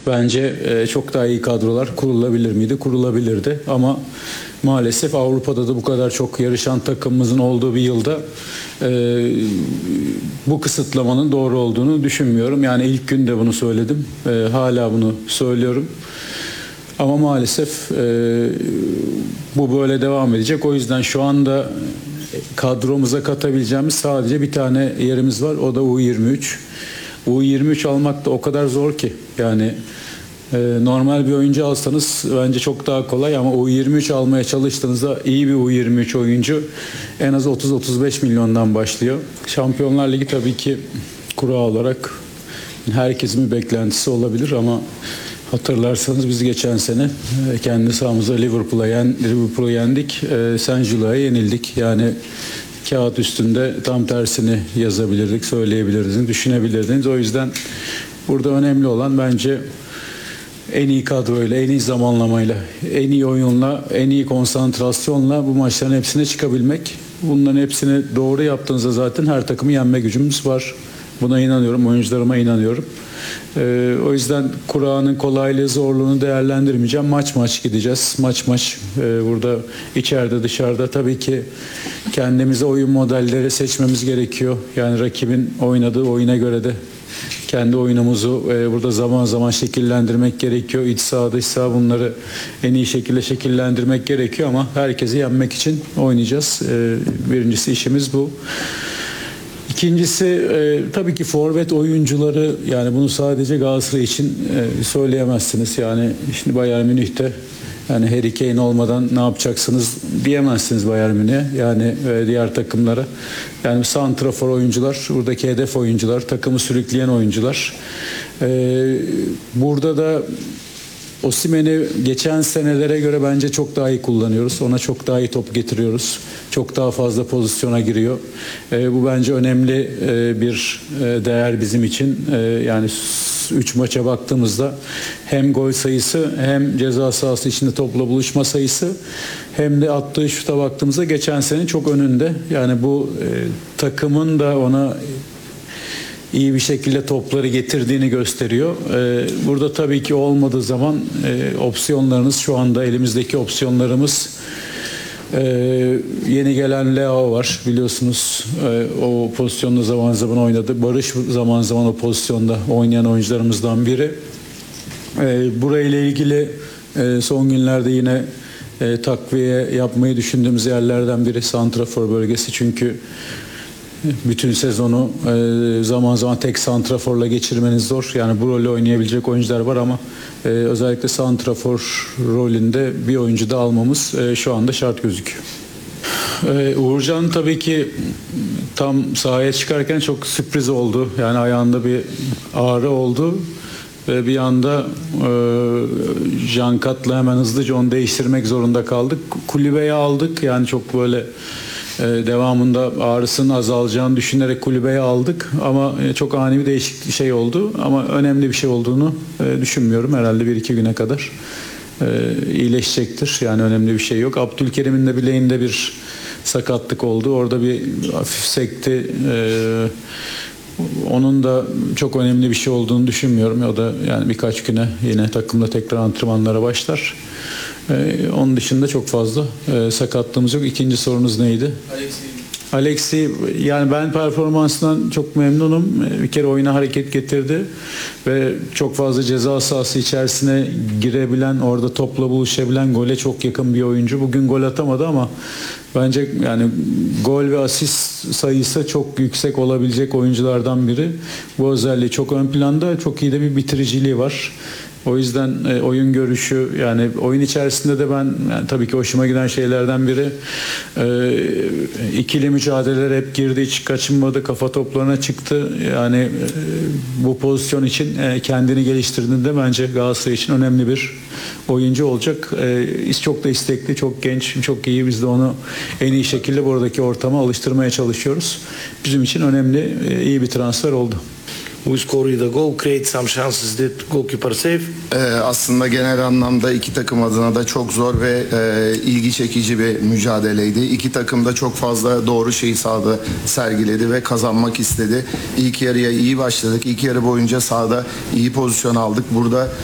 Bence çok daha iyi kadrolar kurulabilir miydi? Kurulabilirdi ama maalesef Avrupa'da da bu kadar çok yarışan takımımızın olduğu bir yılda bu kısıtlamanın doğru olduğunu düşünmüyorum. Yani ilk gün de bunu söyledim. Hala bunu söylüyorum. Ama maalesef bu böyle devam edecek. O yüzden şu anda kadromuza katabileceğimiz sadece bir tane yerimiz var. O da U23. U23 almak da o kadar zor ki. Yani normal bir oyuncu alsanız bence çok daha kolay ama U23 almaya çalıştığınızda iyi bir U23 oyuncu en az 30-35 milyondan başlıyor. Şampiyonlar Ligi tabii ki kura olarak herkesin bir beklentisi olabilir ama hatırlarsanız biz geçen sene kendi sahamızda Liverpool'u yendik. Saint Gillois'a yenildik. Yani kağıt üstünde tam tersini yazabilirdik, söyleyebilirdiniz, düşünebilirdiniz. O yüzden burada önemli olan bence en iyi kadroyla, en iyi zamanlamayla, en iyi oyunla, en iyi konsantrasyonla bu maçların hepsine çıkabilmek. Bunların hepsini doğru yaptığınızda zaten her takımı yenme gücümüz var. Buna inanıyorum, oyuncularıma inanıyorum. O yüzden kuranın kolaylığı, zorluğunu değerlendirmeyeceğim. Maç maç gideceğiz. Maç maç burada içeride dışarıda tabii ki kendimize oyun modelleri seçmemiz gerekiyor. Yani rakibin oynadığı oyuna göre de kendi oyunumuzu burada zaman zaman şekillendirmek gerekiyor. İç saha dış saha bunları en iyi şekilde şekillendirmek gerekiyor ama herkesi yenmek için oynayacağız. Birincisi işimiz bu. İkincisi tabii ki forvet oyuncuları, yani bunu sadece Galatasaray için söyleyemezsiniz. Yani şimdi Bayern Münih'te yani Harry Kane olmadan ne yapacaksınız diyemezsiniz Bayern Münih'e. Yani diğer takımlara. Yani santrafor oyuncular, buradaki hedef oyuncular, takımı sürükleyen oyuncular. Burada da Osimhen'i geçen senelere göre bence çok daha iyi kullanıyoruz. Ona çok daha iyi top getiriyoruz. Çok daha fazla pozisyona giriyor. Bu bence önemli bir değer bizim için. Yani 3 maça baktığımızda hem gol sayısı hem ceza sahası içinde topla buluşma sayısı hem de attığı şuta baktığımızda geçen sene çok önünde. Yani bu takımın da ona iyi bir şekilde topları getirdiğini gösteriyor. Burada tabii ki olmadığı zaman opsiyonlarınız, şu anda elimizdeki opsiyonlarımız, yeni gelen Leo var biliyorsunuz, o pozisyonda zaman zaman oynadı. Barış zaman zaman o pozisyonda oynayan oyuncularımızdan biri. Burayla ilgili son günlerde yine takviye yapmayı düşündüğümüz yerlerden biri santrafor bölgesi, çünkü bütün sezonu zaman zaman tek santraforla geçirmeniz zor. Yani bu rolü oynayabilecek oyuncular var ama özellikle santrafor rolünde bir oyuncu da almamız şu anda şart gözüküyor. Uğurcan tabii ki tam sahaya çıkarken çok sürpriz oldu. Yani ayağında bir ağrı oldu ve bir anda Cankat'la hemen hızlıca onu değiştirmek zorunda kaldık. Kulübeye aldık. Yani çok böyle devamında ağrısının azalacağını düşünerek kulübeye aldık ama çok ani bir değişik şey oldu ama önemli bir şey olduğunu düşünmüyorum. Herhalde 1-2 güne kadar iyileşecektir. Yani önemli bir şey yok. Abdülkerim'in de bileğinde bir sakatlık oldu. Orada bir hafif sekti. Onun da çok önemli bir şey olduğunu düşünmüyorum. O da yani birkaç güne yine takımda tekrar antrenmanlara başlar. Onun dışında çok fazla sakatlığımız yok. İkinci sorunuz neydi? Alexi, yani ben performansından çok memnunum. Bir kere oyuna hareket getirdi ve çok fazla ceza sahası içerisine girebilen, orada topla buluşabilen, gole çok yakın bir oyuncu. Bugün gol atamadı ama bence yani gol ve asist sayısı çok yüksek olabilecek oyunculardan biri. Bu özelliği çok ön planda, çok iyi de bir bitiriciliği var. O yüzden oyun görüşü, yani oyun içerisinde de ben yani tabii ki hoşuma giden şeylerden biri ikili mücadeleler hep girdi, hiç kaçınmadı, kafa toplarına çıktı. Yani bu pozisyon için kendini geliştirdiğinde bence Galatasaray için önemli bir oyuncu olacak. Çok da istekli, çok genç, çok iyi. Biz de onu en iyi şekilde buradaki ortama alıştırmaya çalışıyoruz. Bizim için önemli, iyi bir transfer oldu. We scored the goal, create some chances, did goalkeeper save? Aslında genel anlamda iki takım adına da çok zor ve ilgi çekici bir mücadeleydi. İki takım da çok fazla doğru şeyi sahada sergiledi ve kazanmak istedi. İlk yarıya iyi başladık. İlk yarı boyunca sahada iyi pozisyon aldık. Burada